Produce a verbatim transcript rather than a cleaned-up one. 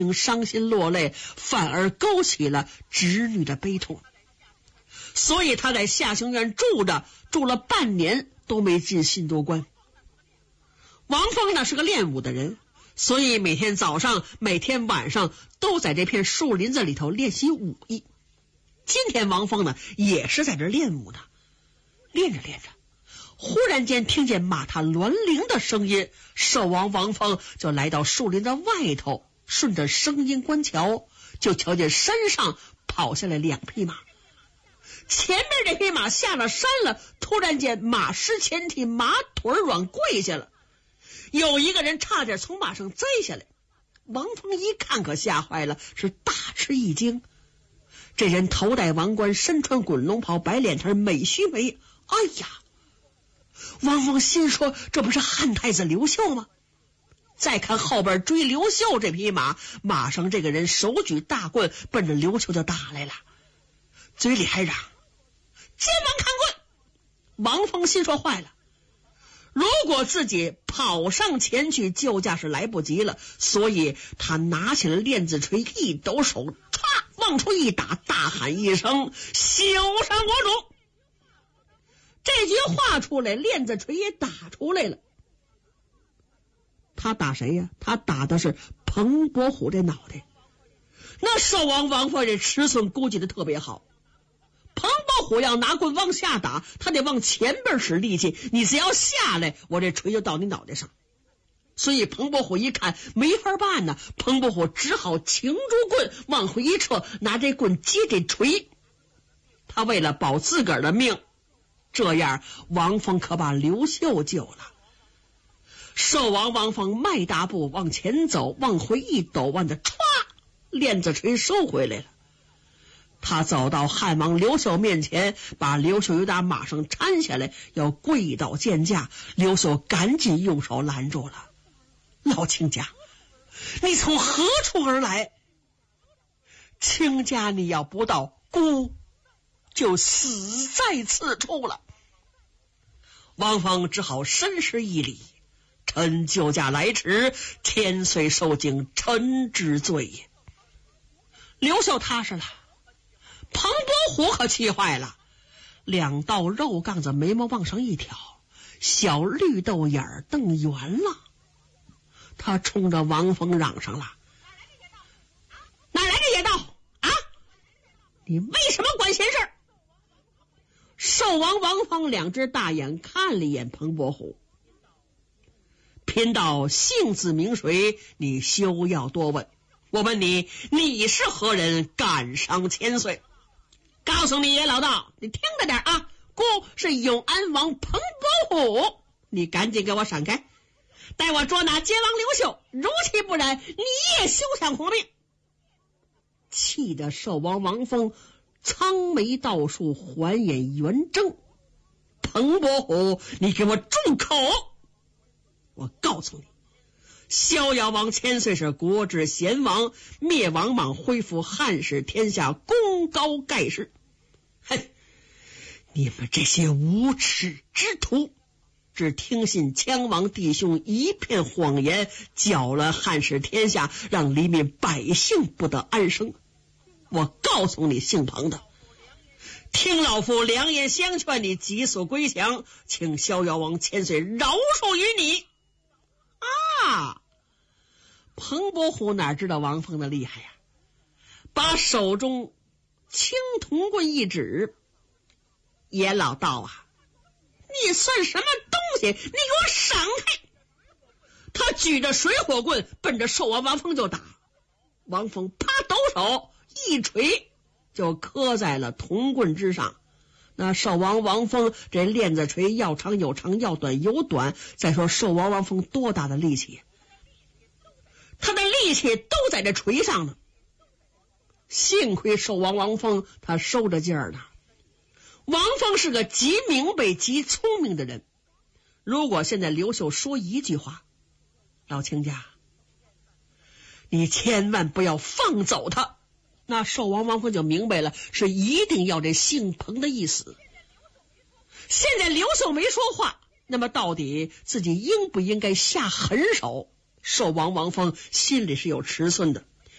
伤心落泪，反而勾起了侄女的悲痛。所以他在下行院住着，住了半年都没进信都关。王峰呢是个练武的人，所以每天早上每天晚上都在这片树林子里头练习武艺。今天王峰呢也是在这练武呢，练着练着忽然间听见马踏銮铃的声音，兽王王峰就来到树林的外头，顺着声音观瞧，就瞧见山上跑下来两匹马。前面这匹马下了山了，突然间马失前蹄，马腿软跪下了，有一个人差点从马上栽下来。王峰一看可吓坏了，是大吃一惊。这人头戴王冠，身穿滚龙袍，白脸盆，美须眉。哎呀，王峰心说这不是汉太子刘秀吗？再看后边追刘秀这匹马，马上这个人手举大棍奔着刘秀就打来了，嘴里还嚷肩王看棍。王峰心说坏了，如果自己跑上前去救驾是来不及了，所以他拿起了链子锤，一抖手，唰往出一打，大喊一声休上国主。这句话出来，链子锤也打出来了。他打谁呀？他打的是彭伯虎这脑袋。那兽王王峰这尺寸估计的特别好，彭伯虎要拿棍往下打，他得往前边使力气，你只要下来，我这锤就到你脑袋上。所以彭伯虎一看没法办呢，彭伯虎只好擎住棍往回一撤，拿这棍接这锤。他为了保自个儿的命，这样王峰可把刘秀救了。兽王王峰迈大步往前走，往回一抖腕子，歘，链子锤收回来了。他走到汉王刘秀面前，把刘秀由打马上搀下来，要跪倒见驾。刘秀赶紧用手拦住了。老亲家，你从何处而来？亲家你要不到，孤就死在此处了。王峰只好深施一礼，臣救驾来迟，千岁受惊，臣之罪也。刘秀踏实了，彭伯虎可气坏了，两道肉杠子眉毛往上一挑，小绿豆眼瞪圆了。他冲着王峰嚷上了：哪来的野道啊？你为什么管闲事？兽王王峰两只大眼看了一眼彭伯虎，贫道姓字名谁，你休要多问。我问你，你是何人，敢伤千岁？告诉你也老道，你听着点啊，孤是永安王彭伯虎，你赶紧给我闪开，待我捉拿奸王刘秀，如其不然，你也休想活命。气得兽王王峰苍眉倒竖，环眼圆睁。彭伯虎，你给我住口！我告诉你，逍遥王千岁是国之贤王，灭王莽，恢复汉室天下，功高盖世。哼，你们这些无耻之徒，只听信羌王弟兄一片谎言，搅乱汉室天下，让黎民百姓不得安生。我告诉你姓彭的，听老夫良言相劝，你急速归降，请逍遥王千岁饶恕于你。啊！彭伯虎哪知道王峰的厉害呀、啊，把手中青铜棍一指：爷老道啊，你算什么东西？你给我闪开！他举着水火棍奔着兽王王峰就打。王峰啪抖手一锤就磕在了铜棍之上。那兽王王峰这链子锤要长有长，要短有短，再说兽王王峰多大的力气，他的力气都在这锤上呢。幸亏兽王王峰他收着劲儿呢。王峰是个极明白极聪明的人，如果现在刘秀说一句话，老亲家你千万不要放走他，那兽王王峰就明白了，是一定要这姓彭的意思。现在刘秀没说话，那么到底自己应不应该下狠手？兽王王峰心里是有尺寸的。